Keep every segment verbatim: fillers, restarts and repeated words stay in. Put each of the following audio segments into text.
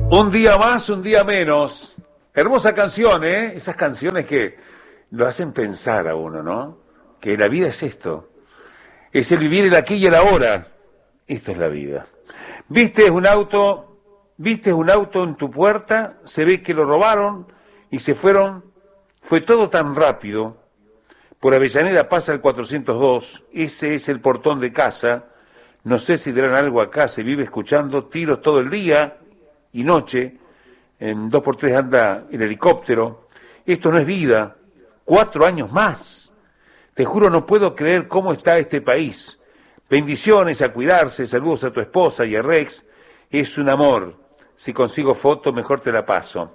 Un día más, un día menos. Hermosa canción, ¿eh? Esas canciones que lo hacen pensar a uno, ¿no? Que la vida es esto. Es el vivir el aquí y el ahora. Esto es la vida. Viste un auto, viste un auto en tu puerta, se ve que lo robaron y se fueron. Fue todo tan rápido. Por Avellaneda pasa el cuatrocientos dos, ese es el portón de casa. No sé si dirán algo acá, se vive escuchando tiros todo el día y noche, en dos por tres anda el helicóptero. Esto no es vida, cuatro años más. Te juro, no puedo creer cómo está este país. Bendiciones, a cuidarse, saludos a tu esposa y a Rex. Es un amor. Si consigo foto, mejor te la paso.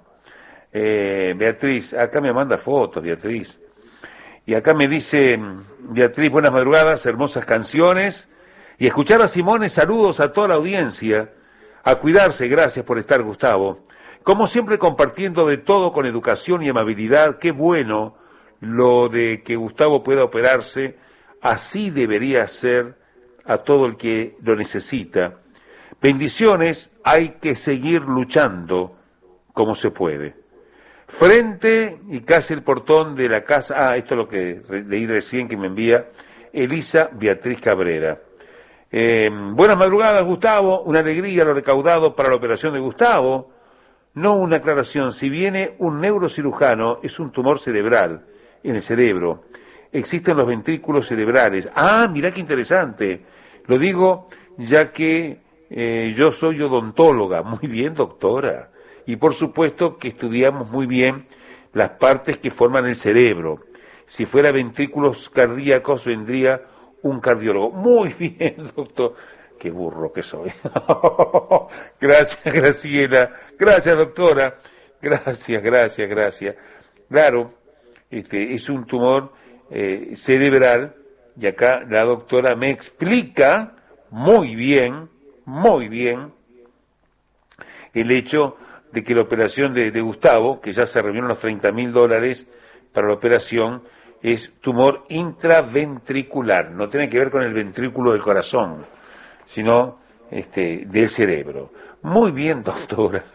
Eh, Beatriz, acá me manda fotos, Beatriz. Y acá me dice Beatriz, buenas madrugadas, hermosas canciones. Y escuchar a Simone, saludos a toda la audiencia. A cuidarse, gracias por estar, Gustavo. Como siempre, compartiendo de todo con educación y amabilidad. Qué bueno lo de que Gustavo pueda operarse. Así debería ser a todo el que lo necesita. Bendiciones, hay que seguir luchando como se puede. Frente y casi el portón de la casa. Ah, esto es lo que leí recién que me envía Elisa Beatriz Cabrera. Eh, buenas madrugadas, Gustavo. Una alegría lo recaudado para la operación de Gustavo. No una aclaración. Si viene un neurocirujano, es un tumor cerebral en el cerebro. Existen los ventrículos cerebrales. Ah, mirá qué interesante. Lo digo ya que eh, yo soy odontóloga. Muy bien, doctora. Y por supuesto que estudiamos muy bien las partes que forman el cerebro. Si fuera ventrículos cardíacos, vendría un cardiólogo. Muy bien, doctor. Qué burro que soy. Gracias, Graciela. Gracias, doctora. Gracias, gracias, gracias. Claro, este es un tumor eh, cerebral, y acá la doctora me explica muy bien, muy bien, el hecho de que la operación de, de Gustavo, que ya se reunieron los treinta mil dólares para la operación, es tumor intraventricular, no tiene que ver con el ventrículo del corazón, sino este, del cerebro. Muy bien, doctora.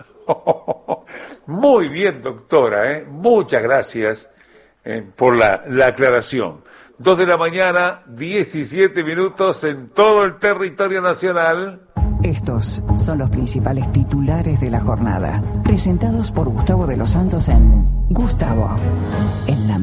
Muy bien, doctora, ¿eh? Muchas gracias eh, por la, la aclaración. Dos de la mañana, diecisiete minutos en todo el territorio nacional. Estos son los principales titulares de la jornada, presentados por Gustavo de los Santos en Gustavo en la...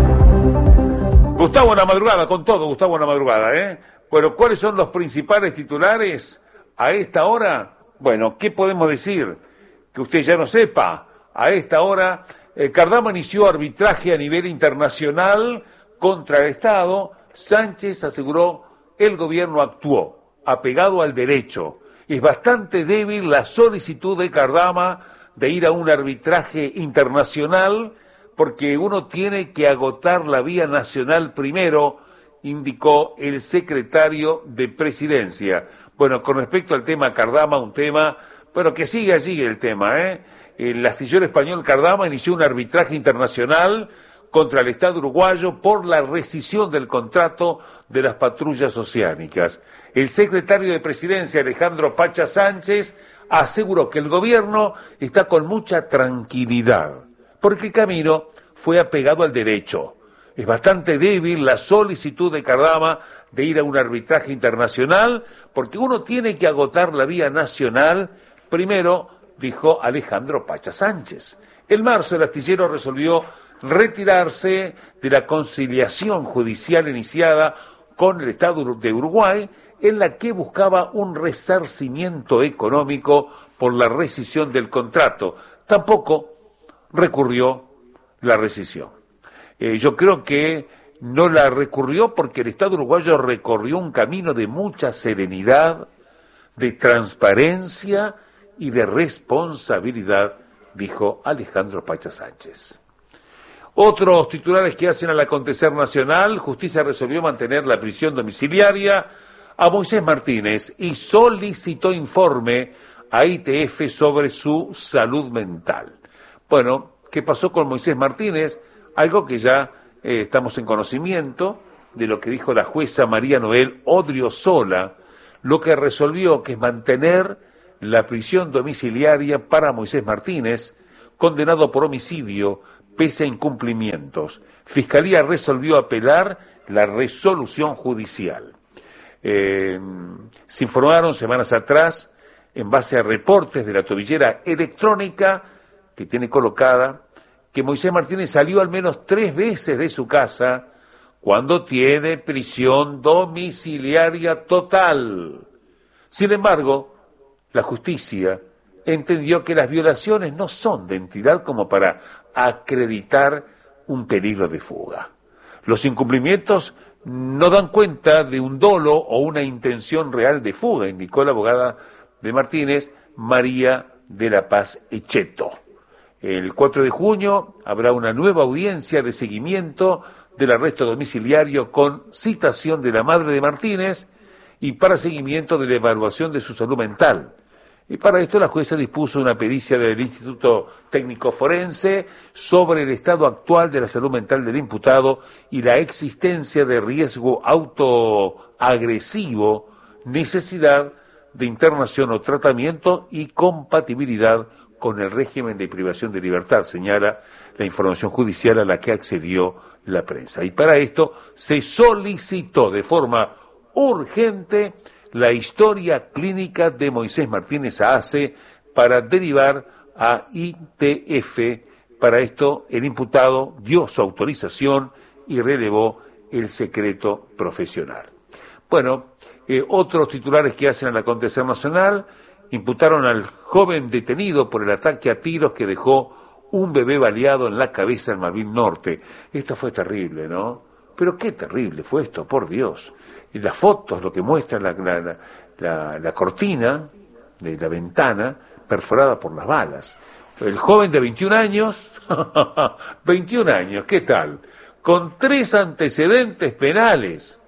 Gustavo en la madrugada, con todo, Gustavo en la madrugada, ¿eh? Bueno, ¿cuáles son los principales titulares a esta hora? Bueno, ¿qué podemos decir? Que usted ya no sepa. A esta hora, eh, Cardama inició arbitraje a nivel internacional contra el Estado. Sánchez aseguró el gobierno actuó apegado al derecho. Es bastante débil la solicitud de Cardama de ir a un arbitraje internacional porque uno tiene que agotar la vía nacional primero, indicó el secretario de Presidencia. Bueno, con respecto al tema Cardama, un tema, bueno, que sigue allí el tema, ¿eh? El astillero español Cardama inició un arbitraje internacional contra el Estado uruguayo por la rescisión del contrato de las patrullas oceánicas. El secretario de Presidencia, Alejandro Pacha Sánchez, aseguró que el gobierno está con mucha tranquilidad, porque el camino fue apegado al derecho. Es bastante débil la solicitud de Cardama de ir a un arbitraje internacional, porque uno tiene que agotar la vía nacional primero, dijo Alejandro Pacha Sánchez. En marzo el astillero resolvió retirarse de la conciliación judicial iniciada con el Estado de Uruguay, en la que buscaba un resarcimiento económico por la rescisión del contrato. Tampoco recurrió la rescisión. Eh, yo creo que no la recurrió porque el Estado uruguayo recorrió un camino de mucha serenidad, de transparencia y de responsabilidad, dijo Alejandro Pacha Sánchez. Otros titulares que hacen al acontecer nacional: Justicia resolvió mantener la prisión domiciliaria a Moisés Martínez y solicitó informe a I T F sobre su salud mental. Bueno, ¿qué pasó con Moisés Martínez? Algo que ya eh, estamos en conocimiento de lo que dijo la jueza María Noel Odriozola, lo que resolvió, que es mantener la prisión domiciliaria para Moisés Martínez, condenado por homicidio pese a incumplimientos. Fiscalía resolvió apelar la resolución judicial. Eh, se informaron semanas atrás, en base a reportes de la tobillera electrónica que tiene colocada, que Moisés Martínez salió al menos tres veces de su casa cuando tiene prisión domiciliaria total. Sin embargo, la justicia entendió que las violaciones no son de entidad como para acreditar un peligro de fuga. Los incumplimientos no dan cuenta de un dolo o una intención real de fuga, indicó la abogada de Martínez, María de la Paz Echeto. El cuatro de junio habrá una nueva audiencia de seguimiento del arresto domiciliario con citación de la madre de Martínez y para seguimiento de la evaluación de su salud mental. Y para esto la jueza dispuso una pericia del Instituto Técnico Forense sobre el estado actual de la salud mental del imputado y la existencia de riesgo autoagresivo, necesidad de internación o tratamiento y compatibilidad con el régimen de privación de libertad, señala la información judicial a la que accedió la prensa. Y para esto se solicitó de forma urgente la historia clínica de Moisés Martínez A A C para derivar a I T F. Para esto el imputado dio su autorización y relevó el secreto profesional. Bueno, eh, otros titulares que hacen al acontecer nacional: imputaron al joven detenido por el ataque a tiros que dejó un bebé baleado en la cabeza en Malvin Norte. Esto fue terrible, ¿no? Pero qué terrible fue esto, por Dios. Y las fotos, lo que muestra la, la, la, la cortina de la ventana perforada por las balas. El joven de veintiún años, veintiún años, ¿qué tal? Con tres antecedentes penales.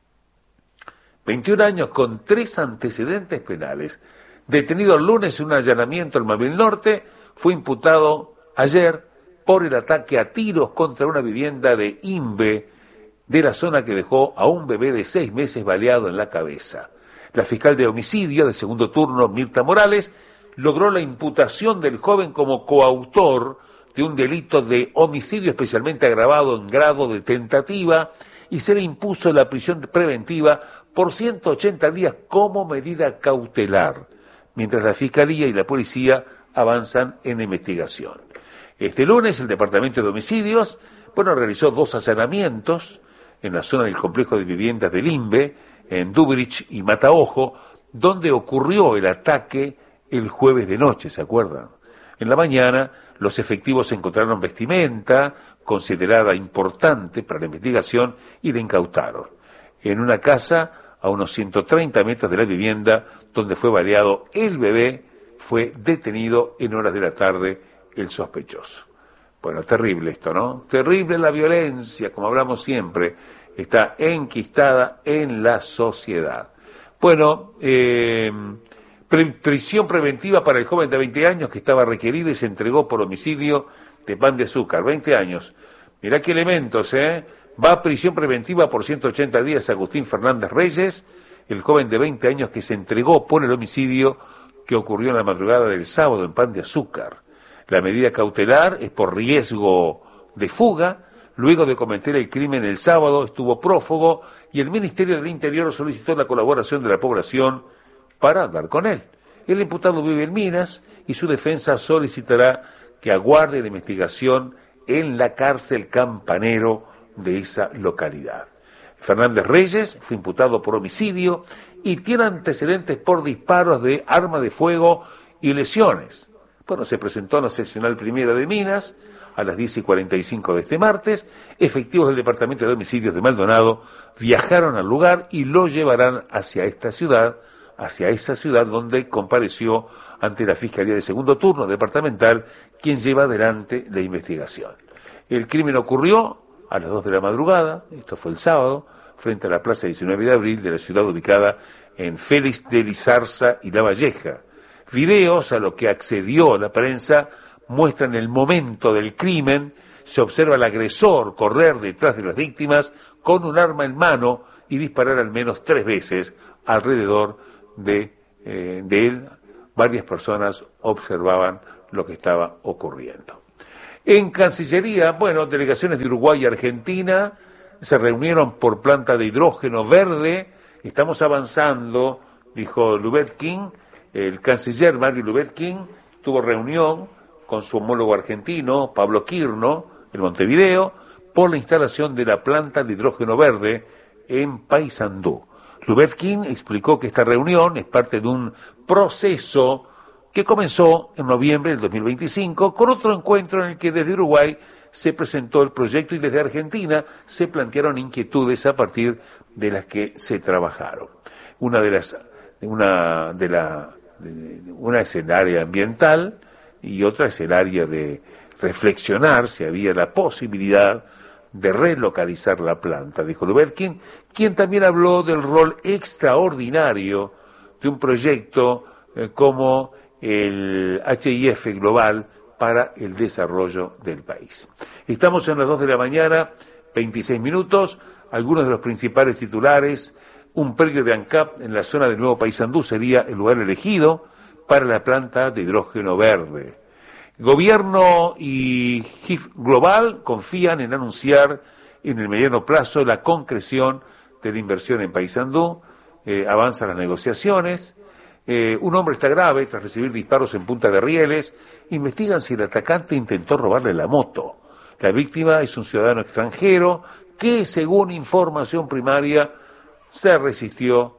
veintiún años con tres antecedentes penales. Detenido el lunes en un allanamiento en Malvin Norte, fue imputado ayer por el ataque a tiros contra una vivienda de Imbe, de la zona que dejó a un bebé de seis meses baleado en la cabeza. La fiscal de homicidio de segundo turno, Mirta Morales, logró la imputación del joven como coautor de un delito de homicidio especialmente agravado en grado de tentativa y se le impuso la prisión preventiva por ciento ochenta días como medida cautelar, mientras la Fiscalía y la Policía avanzan en investigación. Este lunes el Departamento de Homicidios, bueno, realizó dos allanamientos en la zona del complejo de viviendas del Imbe, en Dubrich y Mataojo, donde ocurrió el ataque el jueves de noche, ¿se acuerdan? En la mañana, los efectivos encontraron vestimenta, considerada importante para la investigación, y la incautaron. En una casa, a unos ciento treinta metros de la vivienda, donde fue baleado el bebé, fue detenido en horas de la tarde el sospechoso. Bueno, terrible esto, ¿no? Terrible la violencia, como hablamos siempre, está enquistada en la sociedad. Bueno, eh, pre- prisión preventiva para el joven de veinte años que estaba requerido y se entregó por homicidio de Pan de Azúcar, veinte años. Mirá qué elementos, ¿eh? Va a prisión preventiva por ciento ochenta días Agustín Fernández Reyes, el joven de veinte años que se entregó por el homicidio que ocurrió en la madrugada del sábado en Pan de Azúcar. La medida cautelar es por riesgo de fuga. Luego de cometer el crimen el sábado estuvo prófugo y el Ministerio del Interior solicitó la colaboración de la población para dar con él. El imputado vive en Minas y su defensa solicitará que aguarde la investigación en la cárcel Campanero de esa localidad. Fernández Reyes fue imputado por homicidio y tiene antecedentes por disparos de arma de fuego y lesiones. Bueno, se presentó en la seccional primera de Minas a las diez y cuarenta y cinco de este martes. Efectivos del Departamento de Homicidios de Maldonado viajaron al lugar y lo llevarán hacia esta ciudad, hacia esa ciudad donde compareció ante la Fiscalía de Segundo Turno Departamental, quien lleva adelante la investigación. El crimen ocurrió a las dos de la madrugada, esto fue el sábado, frente a la Plaza diecinueve de abril de la ciudad ubicada en Félix de Lizarza y La Valleja. Videos a los que accedió la prensa muestran el momento del crimen. Se observa al agresor correr detrás de las víctimas con un arma en mano y disparar al menos tres veces alrededor de, eh, de él, varias personas observaban lo que estaba ocurriendo. En Cancillería, bueno, delegaciones de Uruguay y Argentina se reunieron por planta de hidrógeno verde. Estamos avanzando, dijo Lubetkin. El canciller Mario Lubetkin tuvo reunión con su homólogo argentino, Pablo Quirno, en Montevideo, por la instalación de la planta de hidrógeno verde en Paysandú. Lubetkin explicó que esta reunión es parte de un proceso que comenzó en noviembre del dos mil veinticinco con otro encuentro en el que desde Uruguay se presentó el proyecto y desde Argentina se plantearon inquietudes a partir de las que se trabajaron. Una de las, una de la, de, una es el área ambiental y otra es el área de reflexionar si había la posibilidad de relocalizar la planta, dijo Lubetkin, quien también habló del rol extraordinario de un proyecto eh, como el H I F Global para el desarrollo del país. Estamos en las dos de la mañana, veintiséis minutos, algunos de los principales titulares. Un predio de ANCAP en la zona del Nuevo Paysandú sería el lugar elegido para la planta de hidrógeno verde. Gobierno y G I F Global confían en anunciar en el mediano plazo la concreción de la inversión en Paysandú. Eh, avanzan las negociaciones. Eh, un hombre está grave tras recibir disparos en Punta de Rieles. Investigan si el atacante intentó robarle la moto. La víctima es un ciudadano extranjero que, según información primaria, se resistió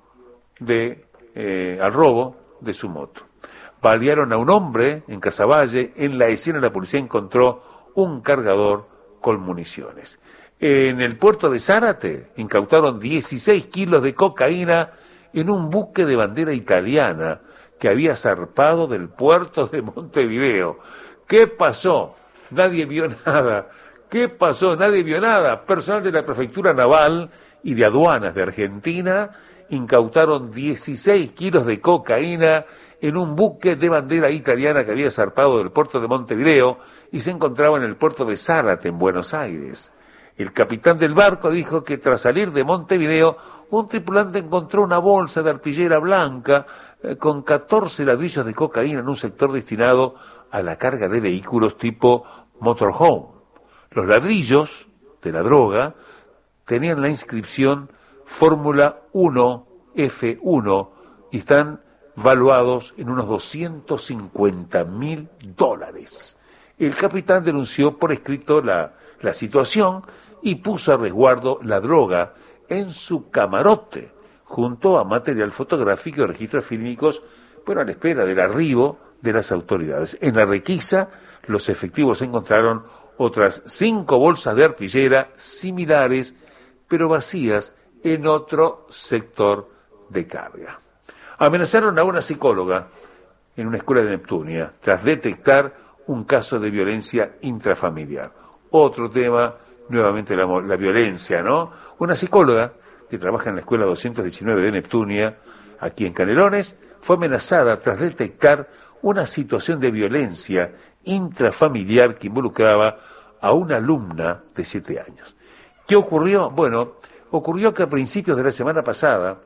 de, eh, al robo de su moto. Balearon a un hombre en Casaballe. En la escena la policía encontró un cargador con municiones. En el puerto de Zárate incautaron dieciséis kilos de cocaína en un buque de bandera italiana que había zarpado del puerto de Montevideo. ¿Qué pasó? Nadie vio nada. ¿Qué pasó? Nadie vio nada. Personal de la Prefectura Naval y de Aduanas de Argentina incautaron dieciséis kilos de cocaína en un buque de bandera italiana que había zarpado del puerto de Montevideo y se encontraba en el puerto de Zárate, en Buenos Aires. El capitán del barco dijo que tras salir de Montevideo, un tripulante encontró una bolsa de arpillera blanca eh, con catorce ladrillos de cocaína en un sector destinado a la carga de vehículos tipo motorhome. Los ladrillos de la droga tenían la inscripción Fórmula uno F uno y están valuados en unos doscientos cincuenta mil dólares. El capitán denunció por escrito la, la situación y puso a resguardo la droga en su camarote, junto a material fotográfico y registros fílmicos, pero a la espera del arribo de las autoridades. En la requisa, los efectivos encontraron otras cinco bolsas de arpillera similares, pero vacías en otro sector de carga. Amenazaron a una psicóloga en una escuela de Neptunia tras detectar un caso de violencia intrafamiliar. Otro tema, nuevamente la, la violencia, ¿no? Una psicóloga que trabaja en la escuela doscientos diecinueve de Neptunia, aquí en Canelones, fue amenazada tras detectar una situación de violencia intrafamiliar que involucraba a una alumna de siete años. ¿Qué ocurrió? Bueno, ocurrió que a principios de la semana pasada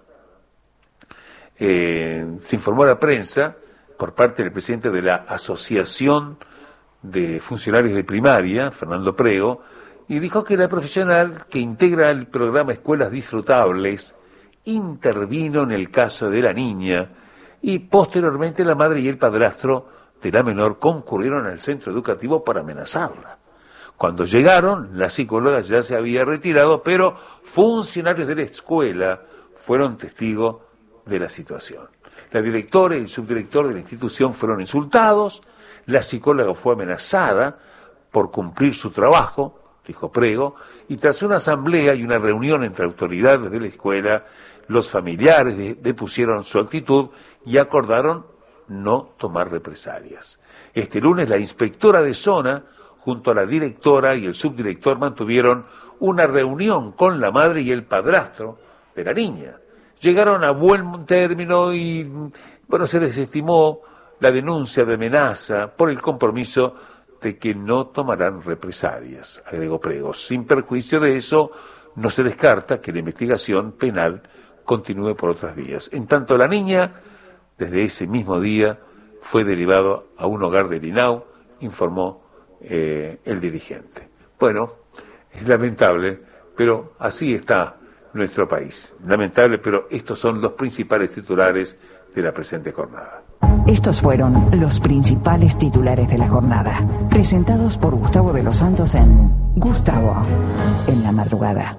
eh, se informó a la prensa por parte del presidente de la Asociación de Funcionarios de Primaria, Fernando Prego, y dijo que la profesional que integra el programa Escuelas Disfrutables intervino en el caso de la niña y posteriormente la madre y el padrastro de la menor concurrieron al centro educativo para amenazarla. Cuando llegaron, la psicóloga ya se había retirado, pero funcionarios de la escuela fueron testigos de la situación. La directora y el subdirector de la institución fueron insultados, la psicóloga fue amenazada por cumplir su trabajo, dijo Prego, y tras una asamblea y una reunión entre autoridades de la escuela, los familiares de, depusieron su actitud y acordaron no tomar represalias. Este lunes la inspectora de zona, junto a la directora y el subdirector, mantuvieron una reunión con la madre y el padrastro de la niña. Llegaron a buen término y, bueno, se desestimó la denuncia de amenaza por el compromiso de que no tomarán represalias, agregó Prego. Sin perjuicio de eso, no se descarta que la investigación penal continúe por otras vías. En tanto, la niña, desde ese mismo día, fue derivado a un hogar de Linau, informó eh, el dirigente. Bueno, es lamentable, pero así está nuestro país. Lamentable, pero estos son los principales titulares de la presente jornada. Estos fueron los principales titulares de la jornada, presentados por Gustavo de los Santos en Gustavo en la madrugada.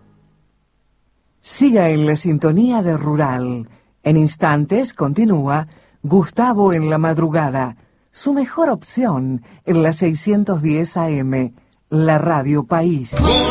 Siga en la sintonía de Rural. En instantes continúa Gustavo en la madrugada, su mejor opción en la seiscientos diez A M, la Radio País.